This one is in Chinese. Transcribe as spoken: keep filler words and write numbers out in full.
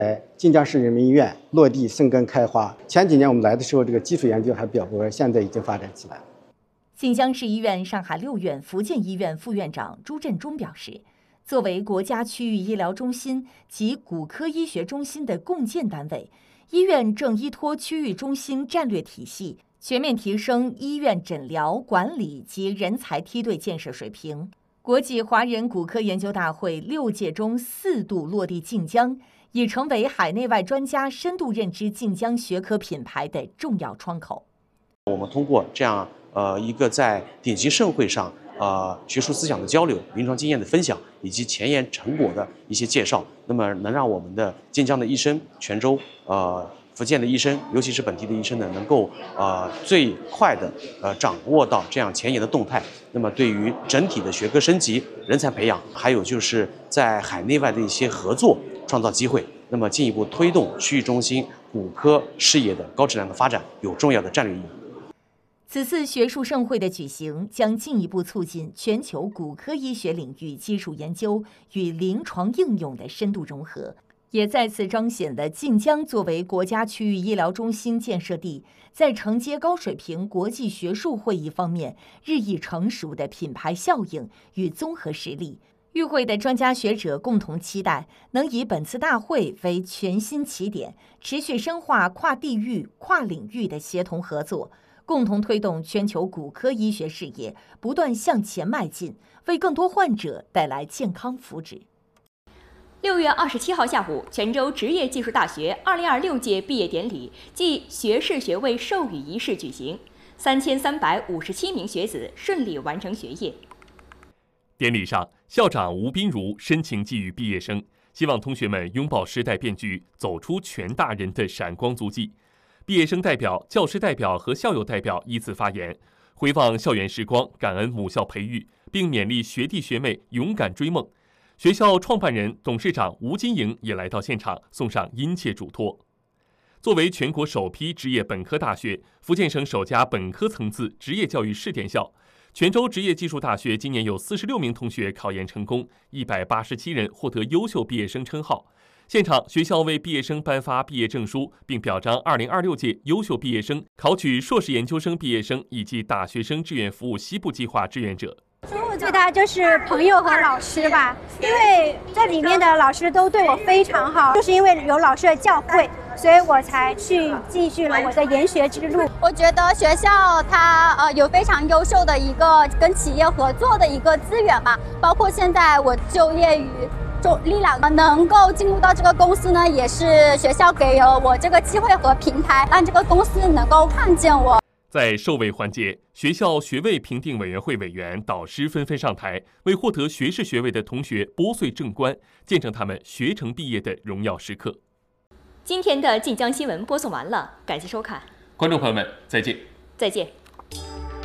呃，晋江市人民医院落地生根开花。前几年我们来的时候，这个基础研究还比较薄，现在已经发展起来了。 晋江市医院上海六院福建医院副院长朱振中表示，作为国家区域医疗中心及骨科医学中心的共建单位，医院正依托区域中心战略体系，全面提升医院诊疗、管理及人才梯队建设水平。国际华人骨科研究大会六届中四度落地晋江，已成为海内外专家深度认知晋江学科品牌的重要窗口。 我们通过这样呃一个在顶级盛会上呃学术思想的交流、临床经验的分享以及前沿成果的一些介绍，那么能让我们的晋江的医生、泉州呃福建的医生，尤其是本地的医生呢，能够呃最快的呃掌握到这样前沿的动态。那么对于整体的学科升级、人才培养，还有就是在海内外的一些合作创造机会，那么进一步推动区域中心骨科事业的高质量的发展，有重要的战略意义。 此次学术盛会的举行，将进一步促进全球骨科医学领域基础研究与临床应用的深度融合，也再次彰显了晋江作为国家区域医疗中心建设地，在承接高水平国际学术会议方面日益成熟的品牌效应与综合实力。与会的专家学者共同期待，能以本次大会为全新起点，持续深化跨地域、跨领域的协同合作，共同推动全球骨科医学事业不断向前迈进，为更多患者带来健康福祉。 六月二十七号下午，泉州职业技术大学二零二六届毕业典礼暨学士学位授予仪式举行，三千三百五十七名学子顺利完成学业。 典礼上，校长吴斌如深情寄语毕业生，希望同学们拥抱时代变局，走出全大人的闪光足迹。毕业生代表、教师代表和校友代表依次发言，回望校园时光，感恩母校培育，并勉励学弟学妹勇敢追梦。学校创办人、董事长吴金莹也来到现场，送上殷切嘱托。作为全国首批职业本科大学，福建省首家本科层次职业教育试点校，泉州职业技术大学今年有四十六名同学考研成功，一百八十七人获得优秀毕业生称号。现场，学校为毕业生颁发毕业证书，并表彰二零二六届优秀毕业生、考取硕士研究生毕业生以及大学生志愿服务西部计划志愿者。 收获最大就是朋友和老师吧，因为这里面的老师都对我非常好，就是因为有老师的教诲，所以我才去继续了我的研学之路。 我觉得学校它呃有非常优秀的一个跟企业合作的一个资源吧，包括现在我就业于中力量能够进入到这个公司呢，也是学校给了我这个机会和平台，让这个公司能够看见我。 在授位环节，学校学位评定委员会委员、导师纷纷上台，为获得学士学位的同学拨穗正冠，见证他们学成毕业的荣耀时刻。 今天的晋江新闻播送完了，感谢收看， 观众朋友们，再见。 再见。